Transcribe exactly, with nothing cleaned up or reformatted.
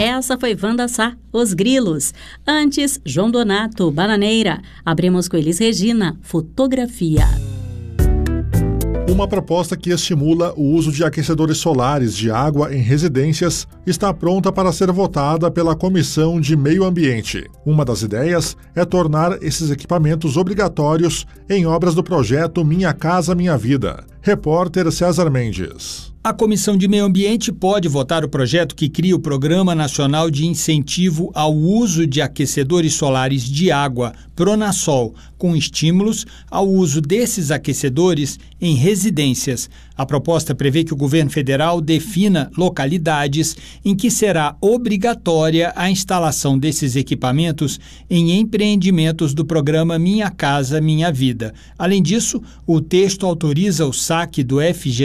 Essa foi Wanda Sá, Os Grilos. Antes, João Donato, Bananeira. Abrimos com Elis Regina, Fotografia. Uma proposta que estimula o uso de aquecedores solares de água em residências está pronta para ser votada pela Comissão de Meio Ambiente. Uma das ideias é tornar esses equipamentos obrigatórios em obras do projeto Minha Casa Minha Vida. Repórter César Mendes. A Comissão de Meio Ambiente pode votar o projeto que cria o Programa Nacional de Incentivo ao Uso de Aquecedores Solares de Água, Pronasol, com estímulos ao uso desses aquecedores em residências. A proposta prevê que o governo federal defina localidades em que será obrigatória a instalação desses equipamentos em empreendimentos do programa Minha Casa Minha Vida. Além disso, o texto autoriza o saque do F G